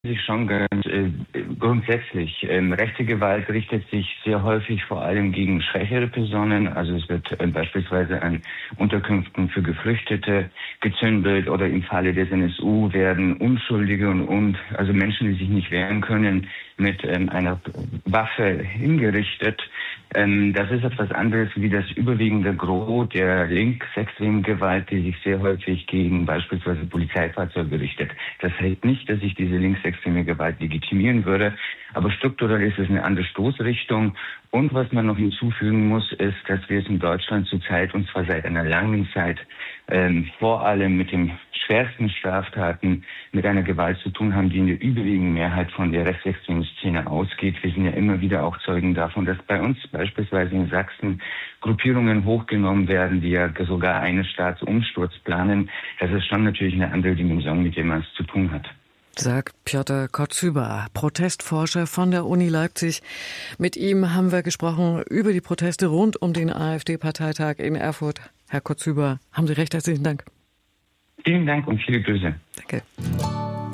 sich schon ganz grundsätzlich. Rechte Gewalt richtet sich sehr häufig vor allem gegen schwächere Personen. Also es wird beispielsweise an Unterkünften für Geflüchtete gezündelt oder im Falle des NSU werden Unschuldige und also Menschen, die sich nicht wehren können, mit einer Waffe hingerichtet. Das ist etwas anderes wie das überwiegende Gros der linksextremen Gewalt, die sich sehr häufig gegen beispielsweise Polizeifahrzeuge richtet. Das heißt nicht, dass ich diese linksextreme Gewalt legitimieren würde, aber strukturell ist es eine andere Stoßrichtung. Und was man noch hinzufügen muss, ist, dass wir es in Deutschland zurzeit, und zwar seit einer langen Zeit, vor allem mit den schwersten Straftaten mit einer Gewalt zu tun haben, die in der überwiegenden Mehrheit von der rechtsextremen Szene ausgeht. Wir sind ja immer wieder auch Zeugen davon, dass bei uns beispielsweise in Sachsen Gruppierungen hochgenommen werden, die ja sogar einen Staatsumsturz planen. Das ist schon natürlich eine andere Dimension, mit der man es zu tun hat. Sagt Piotr Kocyba, Protestforscher von der Uni Leipzig. Mit ihm haben wir gesprochen über die Proteste rund um den AfD-Parteitag in Erfurt. Herr Kocyba, haben Sie recht herzlichen Dank. Vielen Dank und viele Grüße. Danke.